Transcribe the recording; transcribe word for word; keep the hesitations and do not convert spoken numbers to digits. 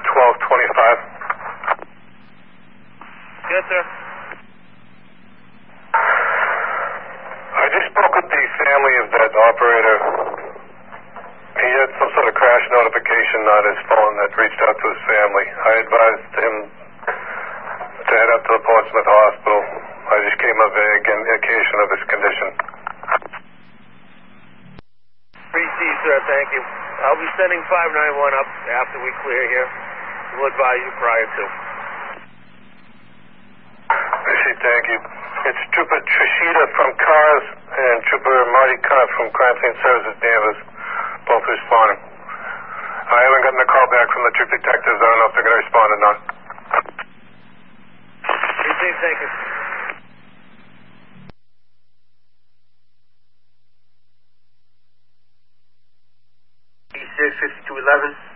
twelve twenty-five. Yes, sir. I just spoke with the family of that operator. He had some sort of crash notification on his phone that reached out to his family. I advised him to head up to the Portsmouth Hospital. I just gave him a vague indication of his condition. Received, sir. Thank you. I'll be sending five nine one up after we clear here. We'll advise you prior to. I see, thank you. It's Trooper Trishita from Cars and Trooper Marty Cuff from Crime Scene Services Danvers, both responding. I haven't gotten a call back from the troop detectives. I don't know if they're going to respond or not. Received, thank you. six fifty-two eleven.